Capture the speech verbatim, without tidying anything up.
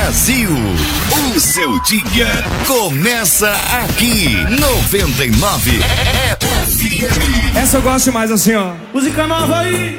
Brasil. O seu dia começa aqui. noventa e nove F M. Essa eu gosto mais assim, ó. Música nova aí.